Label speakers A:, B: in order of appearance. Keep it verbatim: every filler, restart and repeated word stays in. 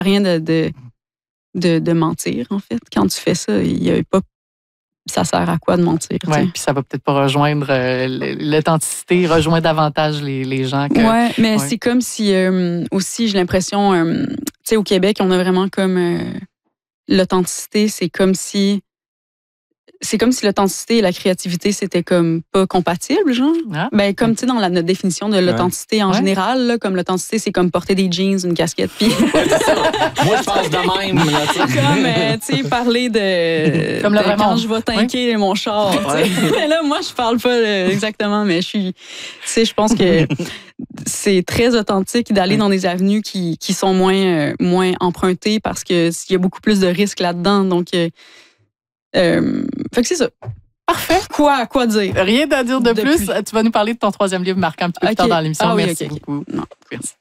A: rien de, de, de, de mentir, en fait. Quand tu fais ça, il y a pas... Ça sert à quoi de mentir?
B: Oui, puis ça va peut-être pas rejoindre euh, l'authenticité, rejoindre davantage les, les gens. Que,
A: ouais, mais
B: ouais.
A: c'est comme si, euh, aussi, j'ai l'impression, euh, tu sais, au Québec, on a vraiment comme... Euh, l'authenticité, c'est comme si... C'est comme si l'authenticité et la créativité, c'était comme pas compatible, genre.
B: Ah.
A: Ben, comme, tu sais, dans la, notre définition de l'authenticité ouais. en ouais. général, là, comme l'authenticité, c'est comme porter des jeans, une casquette, puis...
C: Moi, je pense de même. Là,
A: comme, euh, tu sais, parler de...
B: Comme
A: de
B: le
A: quand je vais tanker ouais. mon char,
C: ouais.
A: Mais là, moi, je parle pas euh, exactement, mais je suis... Tu sais, je pense que c'est très authentique d'aller ouais. dans des avenues qui, qui sont moins, euh, moins empruntées parce qu'il y a beaucoup plus de risques là-dedans, donc... Euh, Euh, fait que c'est ça.
B: Parfait.
A: Quoi, quoi dire?
B: Rien à dire de, de plus. plus. Tu vas nous parler de ton troisième livre marquant un petit peu okay. plus tard dans l'émission.
A: Ah, oui,
B: Merci
A: okay,
B: beaucoup.
A: Okay. Non, merci.